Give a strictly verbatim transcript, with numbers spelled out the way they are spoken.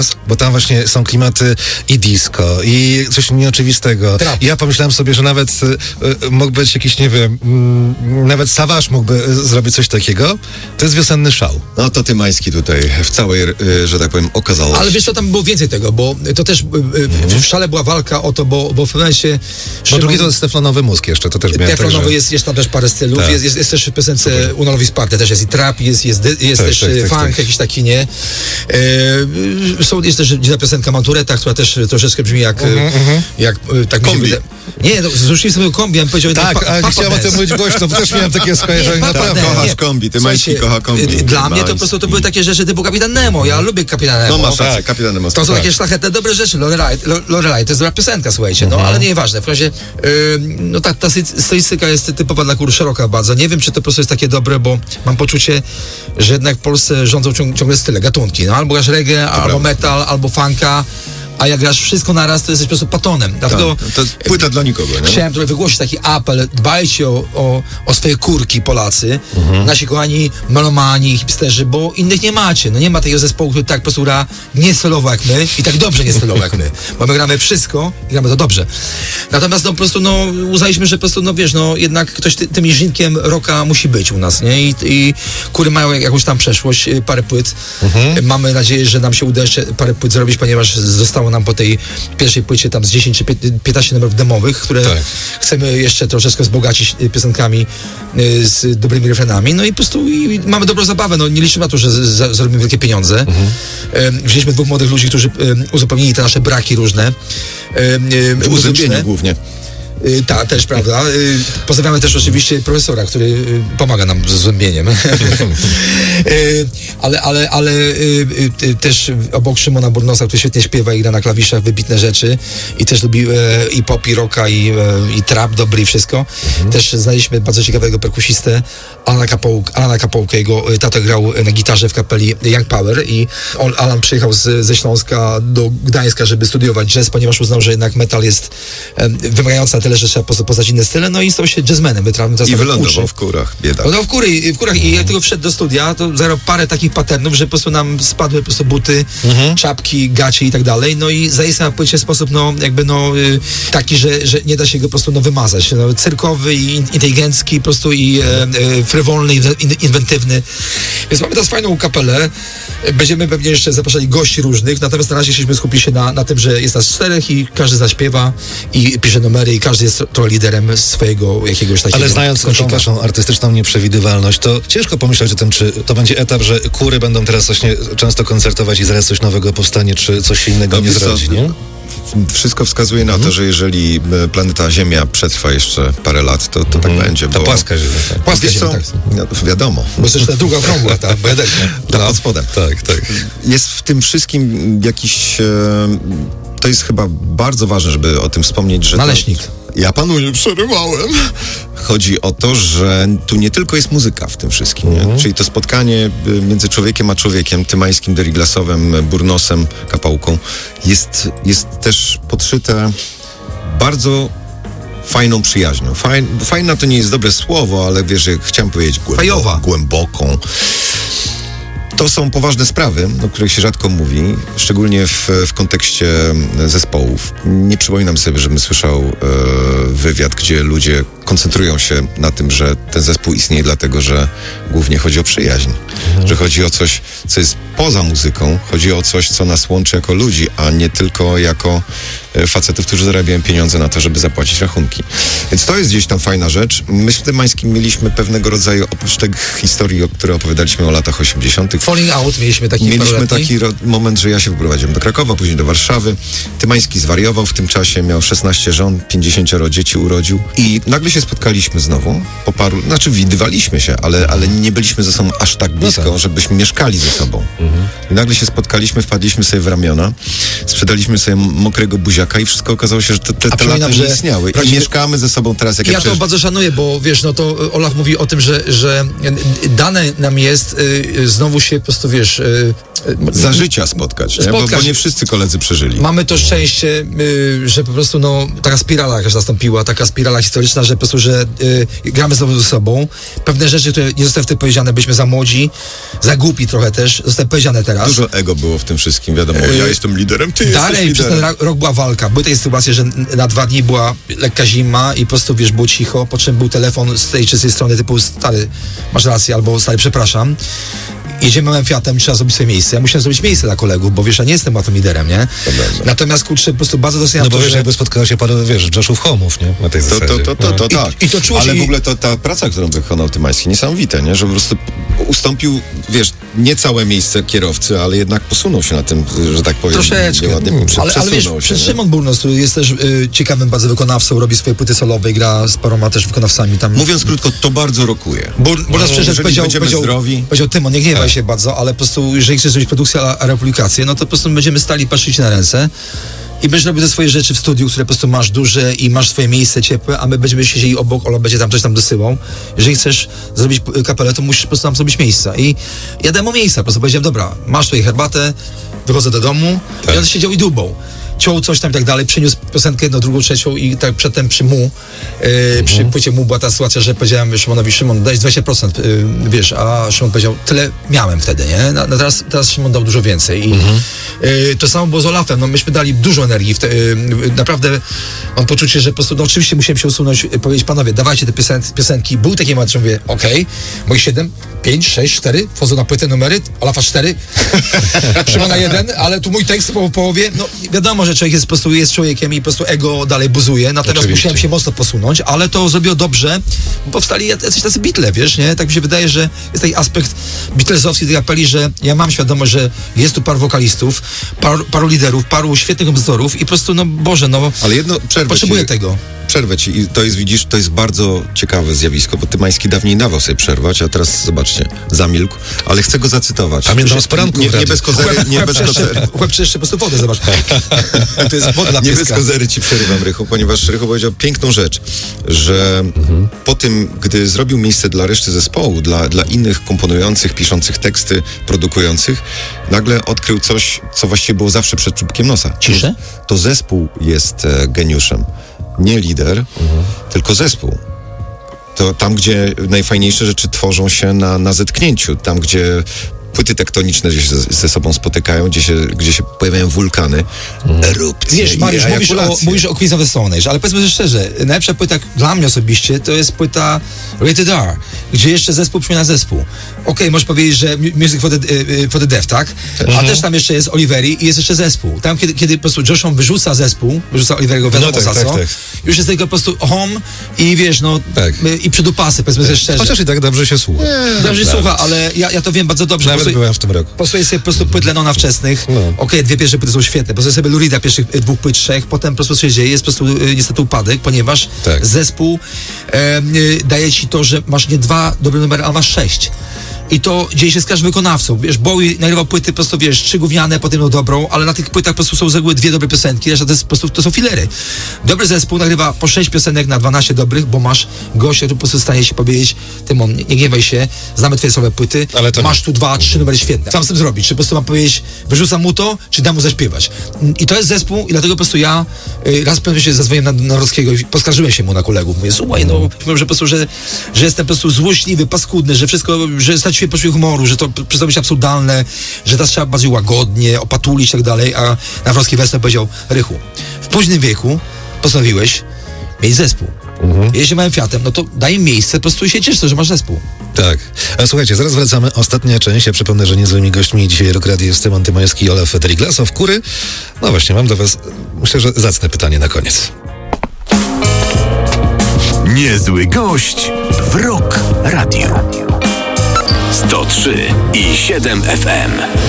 bo tam właśnie są klimaty i disco, i coś nieoczywistego. Trap. I ja pomyślałem sobie, że nawet y, y, mógł być jakiś, nie wiem, y, nawet Savage mógłby y, zrobić coś takiego. To jest wiosenny szał. No to Tymański tutaj w całej, y, że tak powiem, okazałości. Ale wiesz co, tam było więcej tego, bo to też y, y, w szale była walka o to, bo, bo w pewnym momencie... Bo drugi to jest teflonowy mózg jeszcze, to też miałem Teflonowy tak, że... jest, jest tam też parę stylów, Tak. jest, jest, jest też w piosence Unalowi Sparty, też jest i trap, jest, jest, jest Tak, też tak, tak, funk tak. jakiś taki, nie? E, są, jest też dziwna piosenka Matureta, która też troszeczkę brzmi jak... Mhm, jak tak mi się Kombi. wyda- Nie, no, zrzucili sobie kombi, ja bym powiedział... Tak, pa, ale papa chciałem o tym dance. mówić głośno, bo też miałem takie skojarzenie, Nie, naprawdę. nie, Kochasz nie. kombi, Tymański Słuchajcie, kocha kombi. y, Dla mnie to Tymański. po prostu to były takie rzeczy typu Kapitan Nemo. Ja lubię Kapitana Nemo. No masz rację, Kapitan Nemo. To są Tak. takie szlachetne, dobre rzeczy. Lorelai, Lo- Lorelai to jest dobra piosenka, słuchajcie, no ale nieważne. W razie, yy, no ta, ta sy- stylistyka jest typowa dla kur szeroka bardzo. Nie wiem, czy to po prostu jest takie dobre, bo mam poczucie, że jednak w Polsce rządzą ciąg- ciągle style, gatunki. No albo grasz reggae, albo prawda. metal, albo funka, a jak grasz wszystko naraz, to jesteś po prostu patonem. Dlatego Tak, to płyta dla nikogo, nie? chciałem tutaj wygłosić taki apel. Dbajcie o, o, o swoje kurki, Polacy. Nasi kochani melomani, hipsterzy, bo innych nie macie. No nie ma takiego zespołu, który tak po prostu gra nie stylowo jak my i tak dobrze nie stylowo jak my. Bo my gramy wszystko i gramy to dobrze. Natomiast no po prostu no uznaliśmy, że po prostu no wiesz, no jednak ktoś ty, tym inżynkiem rocka musi być u nas, nie? I, i kury mają jak- jakąś tam przeszłość, y, parę płyt. Mamy nadzieję, że nam się uda jeszcze parę płyt zrobić, ponieważ zostało nam po tej pierwszej płycie tam z dziesięć czy piętnaście numerów demowych, które Tak. chcemy jeszcze troszeczkę wzbogacić y, piosenkami y, z dobrymi refrenami. No i po prostu i mamy dobrą zabawę. No nie liczymy na to, że z, z, zarobimy wielkie pieniądze. Mhm. Y, wzięliśmy dwóch młodych ludzi, którzy y, uzupełnili te nasze braki różne. Y, y, W muzyczne. uzębieniu głównie. Y, tak, też prawda. Y, pozdrawiamy też oczywiście profesora, który y, pomaga nam z zębieniem. y, ale ale, ale y, y, też obok Szymona Burnosa, który świetnie śpiewa i gra na klawiszach wybitne rzeczy i też lubi y, i pop, i rocka, i, y, i trap dobry i wszystko. Też znaliśmy bardzo ciekawego perkusistę Alana, Kapoł, Alana Kapołkę. Jego y, tato grał na gitarze w kapeli Young Power i on, Alan przyjechał z, ze Śląska do Gdańska, żeby studiować jazz, ponieważ uznał, że jednak metal jest em, wymagający na tyle, że trzeba poza- poznać inne style, no i stał się jazzmenem. Wytra- teraz I nawet wylądował uczy. w kurach, biedak. No, no w, kury, w kurach i jak tylko wszedł do studia, to zagrał parę takich patternów, że po prostu nam spadły po prostu buty, czapki, gacie i tak dalej. No i zaistniał na płycie w sposób no jakby no y, taki, że, że nie da się go po prostu no wymazać. No, cyrkowy i in- inteligencki po prostu i e, e, frywolny, in, inwentywny. Więc mamy teraz fajną kapelę. Będziemy pewnie jeszcze zapraszali gości różnych, natomiast na razie chcieliśmy skupić się na, na tym, że jest nas czterech i każdy zaśpiewa i pisze numery i każdy jest trochę liderem swojego jakiegoś takiego Ale znając tą kącika. waszą artystyczną nieprzewidywalność, to ciężko pomyśleć o tym, czy to będzie etap, że kury będą teraz właśnie często koncertować i zaraz coś nowego powstanie, czy coś się innego No, nie wiesz co, zrodzi, nie? Wszystko wskazuje na to, że jeżeli e, planeta Ziemia przetrwa jeszcze parę lat, to, to tak będzie. Ta bo... płaska ziemia. Tak. Płaska Wiesz co? ziemia, tak. No, wiadomo. Bo też ta druga okrągła, ta bedelka. Ta pod spodem. Tak, tak. Jest w tym wszystkim jakiś... E, to jest chyba bardzo ważne, żeby o tym wspomnieć, że... to- Naleśnik. Ja panu nie przerywałem. Chodzi o to, że tu nie tylko jest muzyka w tym wszystkim, nie? Czyli to spotkanie y, między człowiekiem a człowiekiem, Tymańskim, Deriglasowem, Burnosem, Kapałką, jest, jest też podszyte bardzo fajną przyjaźnią. Fajn, fajna to nie jest dobre słowo, ale wiesz, że chciałem powiedzieć głębo, Fajowa. głęboką. To są poważne sprawy, o których się rzadko mówi, szczególnie w, w kontekście zespołów. Nie przypominam sobie, żebym słyszał e, wywiad, gdzie ludzie koncentrują się na tym, że ten zespół istnieje dlatego, że głównie chodzi o przyjaźń. Mhm. Że chodzi o coś, co jest poza muzyką. Chodzi o coś, co nas łączy jako ludzi, a nie tylko jako e, facetów, którzy zarabiają pieniądze na to, żeby zapłacić rachunki. Więc to jest gdzieś tam fajna rzecz. My w Tymańskim mieliśmy pewnego rodzaju, oprócz tych historii, o które opowiadaliśmy o latach osiemdziesiątych, Falling Out mieliśmy taki mieliśmy paroletni. taki ro- moment, że ja się wyprowadziłem do Krakowa, później do Warszawy. Tymański zwariował w tym czasie, miał szesnaście żon, pięćdziesięcioro dzieci urodził i nagle się spotkaliśmy znowu po paru, znaczy widywaliśmy się, ale, ale nie byliśmy ze sobą aż tak blisko, tak. żebyśmy mieszkali ze sobą. I nagle się spotkaliśmy, wpadliśmy sobie w ramiona, sprzedaliśmy sobie mokrego buziaka i wszystko okazało się, że te, te, te przypominam, lata że nie istniały. I prawdziwy- mieszkamy ze sobą teraz, jak Ja ja to przecież... bardzo szanuję, bo wiesz, no to Olaf mówi o tym, że, że dane nam jest y, znowu się po prostu, wiesz... Y, Za życia spotkać, nie? Spotkać. Bo, bo nie wszyscy koledzy przeżyli. Mamy to szczęście, y, że po prostu no, taka spirala jakaś nastąpiła, taka spirala historyczna, że po prostu, że y, gramy znowu ze sobą. Pewne rzeczy, które nie zostały wtedy powiedziane, byliśmy za młodzi, za głupi trochę też, zostały powiedziane teraz. Dużo ego było w tym wszystkim, wiadomo, Y, ja jestem liderem, ty jesteś Dalej, przez ten liderem. ra- rok była walka. Były takie sytuacje, że n- na dwa dni była lekka zima i po prostu, wiesz, było cicho, po czym był telefon z tej czy z tej strony typu stary, masz rację, albo stary, przepraszam. Jedziemy małym Fiatem, trzeba zrobić sobie miejsce. Ja musiałem zrobić miejsce dla kolegów, bo wiesz, ja nie jestem łatwym liderem, nie? Natomiast, kurczę, po prostu bardzo doceniam No bo to, wiesz, że... jakby spotkało się paru, wiesz, Joshów Homów, nie? Na tej To, zasadzie. to, to, to, to I- tak. i to czuło się Ale i- w ogóle to ta praca, którą wykonał Tymański, niesamowite, nie? Że po prostu ustąpił, wiesz, nie całe miejsce kierowcy, ale jednak posunął się na tym, że tak powiem. Troszeczkę. Nieładnie, Mm. prze- ale, ale wiesz, przesunął się, przecież nie? Szymon Burnos, który jest też y, ciekawym bardzo wykonawcą, robi swoje płyty solowe, gra z paroma też wykonawcami tam. Mówiąc krótko, to bardzo rokuje. Bur, Burnos No, przyszedł, jeżeli powiedział, będziemy powiedział, zdrowi. powiedział Tymon, nie gniewaj się bardzo, ale po prostu, jeżeli chcesz zrobić produkcję, a, a republikację, no to po prostu będziemy stali, patrzyć na ręce. I będziesz robił te swoje rzeczy w studiu, które po prostu masz duże i masz swoje miejsce ciepłe, a my będziemy siedzieli obok, Ola będzie tam coś tam dosyłał. Jeżeli chcesz zrobić p- kapelę, to musisz po prostu tam zrobić miejsca. I ja dałem mu miejsca, po prostu powiedziałem, dobra, masz tutaj herbatę, wychodzę do domu Tak. i on siedział i dubał. Ciął coś tam i tak dalej, przyniósł piosenkę jedną, drugą, trzecią i tak przedtem przy mu, e, przy płycie mu była ta sytuacja, że powiedziałem Szymonowi, Szymon, daj dwadzieścia procent, e, wiesz, a Szymon powiedział, tyle miałem wtedy, nie? No, no teraz, teraz Szymon dał dużo więcej i e, to samo było z Olafem, no myśmy dali dużo energii, w te, e, naprawdę mam poczucie, że po prostu, no oczywiście musiałem się usunąć, e, powiedzieć, panowie, dawajcie te piosen piosenki, był taki moment, że mówię, okej, moje siedem, pięć, sześć, cztery, wchodzą na płytę numery, Olafa cztery, Szymona jeden, ale tu mój tekst po połowie, no wiadomo, że człowiek jest po prostu jest człowiekiem i po prostu ego dalej buzuje, natomiast Oczywiście. musiałem się mocno posunąć, ale to zrobiło dobrze, bo powstali jacyś tacy Beatle, wiesz, nie? Tak mi się wydaje, że jest taki aspekt Beatlesowski tej apeli, że ja mam świadomość, że jest tu paru wokalistów, paru, paru liderów, paru świetnych kompozytorów i po prostu, no Boże, no Ale jedno, przerwę potrzebuję ci, tego. Przerwę ci i to jest, widzisz, to jest bardzo ciekawe zjawisko, bo Tymański dawniej dawał sobie przerwać, a teraz, zobaczcie, zamilkł, ale chcę go zacytować. Pamiętam z poranku Nie, w nie radiu. bez kozery, nie Łeb bez jeszcze, kozery. łeb jeszcze po prostu wodę, zobacz. To jest woda dla Nie bez pieska. kozery ci przerywam, Rychu, ponieważ Rychu powiedział piękną rzecz, że po tym, gdy zrobił miejsce dla reszty zespołu, dla, dla innych komponujących, piszących teksty, produkujących, nagle odkrył coś, co właściwie było zawsze przed czubkiem nosa. Ciszę? To, to zespół jest e, geniuszem. Nie lider, tylko zespół. To tam, gdzie najfajniejsze rzeczy tworzą się na, na zetknięciu, tam, gdzie płyty tektoniczne gdzie się ze, ze sobą spotykają, gdzie się, gdzie się pojawiają wulkany, erupcje Wiesz, i Mariusz, mówisz o, ejakulacje. mówisz o Queens of the Stone Age, ale powiedzmy sobie szczerze, najlepsza płyta dla mnie osobiście to jest płyta Rated R, gdzie jeszcze zespół przypomina zespół. Okej, możesz powiedzieć, że mu- Music for the, y, y, for the Deaf, tak? A też tam jeszcze jest Oliveri i jest jeszcze zespół. Tam, kiedy, kiedy po prostu Joshon wyrzuca zespół, wyrzuca Oliveriego, wiadomo No tak, za tak, co, tak. już jest tylko po prostu home i wiesz, no, Tak. y, i przydupasy, powiedzmy sobie szczerze. Chociaż i tak dobrze się słucha. Dobrze słucha, ale ja, ja to wiem bardzo dobrze. Nawet Posłuchaj- byłem w tym roku. Posłuchaj sobie po prostu płyt Lennona wczesnych. No. Okej, dwie pierwsze płyty są świetne. Posłuchaj sobie Lurida pierwszych y, dwóch płyt, trzech. Potem po prostu co się dzieje, jest po prostu y, niestety upadek, ponieważ Tak. zespół e, y, daje ci to, że masz nie dwa dobre numery, a masz sześć. I to dzieje się z każdym wykonawcą. Wiesz, Bowie nagrywał płyty po prostu, wiesz, trzy gówniane, potem no dobrą, ale na tych płytach po prostu są z reguły dwie dobre piosenki, reszta to, jest, po prostu, to są filery. Dobry zespół nagrywa po sześć piosenek na dwanaście dobrych, bo masz gościa, który po prostu stanie się powiedzieć, Tymon, nie, nie gniewaj się, znamy twoje słowe płyty, Ale to masz nie. tu dwa, trzy numery świetne. Sam z tym zrobić, czy po prostu mam powiedzieć, wyrzucam mu to, czy dam mu zaśpiewać. I to jest zespół i dlatego po prostu ja y, raz pewnie się zadzwoniłem na Narowskiego i poskarżyłem się mu na kolegów. Mówię, słuchaj, no, powiem, że po prostu, że, że jestem po prostu złośliwy, paskudny, że wszystko, że straciłem poczucie humoru, że to przestało być absurdalne, że teraz trzeba bardziej łagodnie, opatulić i tak dalej, a Nawrocki wesel powiedział, Rychu, w późnym wieku postanowiłeś mieć zespół. Mhm. Jeśli małym Fiatem, no to daj im miejsce, po prostu i się ciesz, że masz zespół. Tak. A słuchajcie, zaraz wracamy. Ostatnia część. Ja przypomnę, że niezłymi gośćmi dzisiaj Rock Radio jest Tymon Tymański i Olaf Federiglasow. Kury. No właśnie, mam do was, myślę, że zacne pytanie na koniec. Niezły gość w Rock Radio. sto trzy i siedem F M.